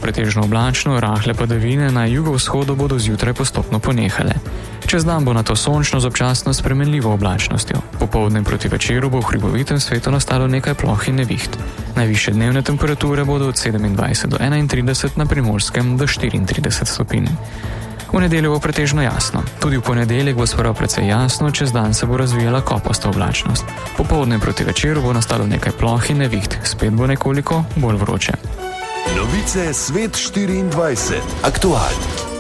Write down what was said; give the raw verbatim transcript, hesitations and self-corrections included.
Pretežno oblačno, rahle padavine na jugovzhodu bodo zjutraj postopno ponehale. Čez dan bo nato sončno z občasno spremenljivo oblačnostjo. Popoldne proti večeru bo v hribovitem svetu nastalo nekaj ploh in neviht. Najvišje dnevne temperature bodo od sedemindvajset do enaintrideset, na Primorskem do štiriintrideset stopinj. V nedeljo bo pretežno jasno. Tudi v ponedeljek bo sprva precej jasno, čez dan se bo razvijala kopasta oblačnost. Popoldne proti večeru bo nastalo nekaj ploh in neviht, spet bo nekoliko bolj vroče. Novice Svet štiriindvajset. Aktualno.